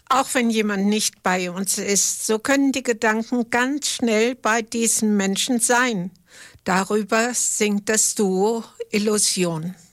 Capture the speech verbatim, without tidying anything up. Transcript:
Auch wenn jemand nicht bei uns ist, so können die Gedanken ganz schnell bei diesen Menschen sein. Darüber singt das Duo Illusion.